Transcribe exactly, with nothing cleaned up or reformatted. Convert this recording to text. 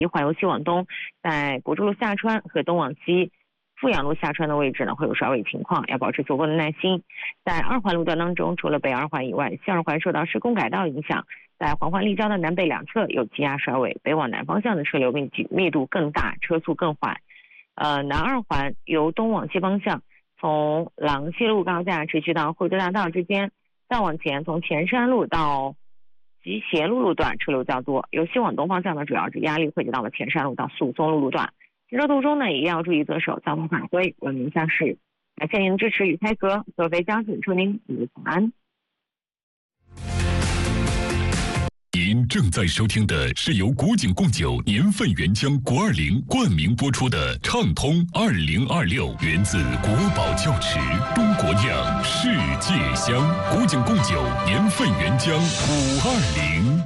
环游西往东，在国珠路下穿和东往西富阳路下穿的位置呢会有甩尾情况，要保持足够的耐心。在二环路段当中，除了北二环以外，西二环受到施工改道影响，在环环立交的南北两侧有积压甩尾，北往南方向的车流密集密度更大，车速更缓。呃，南二环由东往西方向，从廊西路高架持续到惠州大道之间，再往前从前山路到集贤路路段车流较多，由西往东方向的主要是压力汇集到了前山路到速松路路段。行车途中呢，也要注意遵守交通法规，文明驾驶。感谢您的支持与配合，各位家属祝您午安。 您正在收听的是由古井贡酒年份原浆国二零冠名播出的畅通二零二六，源自国宝窖池，中国酿，世界香。古井贡酒年份原浆五二零。